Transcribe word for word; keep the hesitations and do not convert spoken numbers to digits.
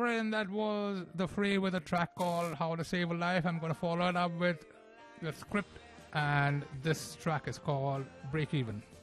friend, that was The Fray with a track called How to Save a Life. I'm going to follow it up with the script, and this track is called Break Even.